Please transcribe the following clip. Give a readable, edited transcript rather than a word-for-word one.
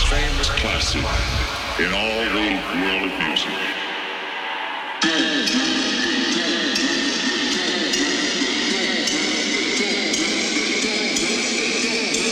famous classic in all the world of music.